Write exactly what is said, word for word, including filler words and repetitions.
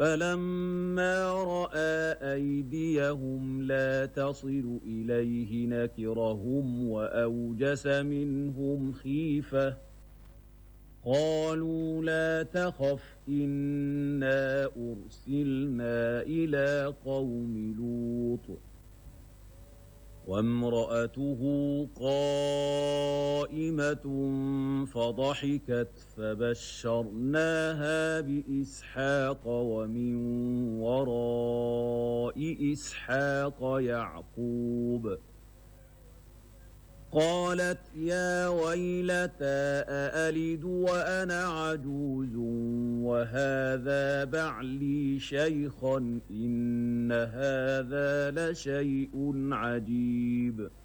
فلما رأى أيديهم لا تصل إليه نكرهم وأوجس منهم خيفة قالوا لا تخف إنا أرسلنا إلى قوم لوط وامرأته قائمة فضحكت فبشرناها بإسحاق ومن وراء إسحاق يعقوب قالت يا ويلتى أألد وأنا عجوز وهذا بعلي شيخا إن هذا لشيء عجيب